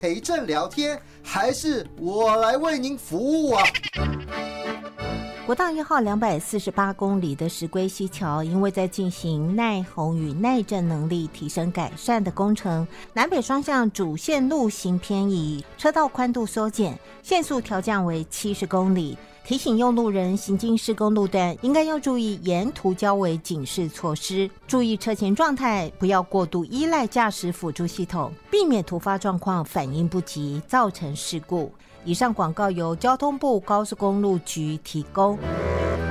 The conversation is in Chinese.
陪朕聊天，还是我来为您服务啊？ 国道1号248公里的石龟溪桥，因为在进行耐洪与耐震能力提升改善的工程，南北双向主线路行偏移，车道宽度缩减，限速调降为70公里。提醒用路人行经施工路段，应该要注意沿途交围警示措施，注意车前状态，不要过度依赖驾驶辅助系统，避免突发状况反应不及，造成事故。以上广告由交通部高速公路局提供。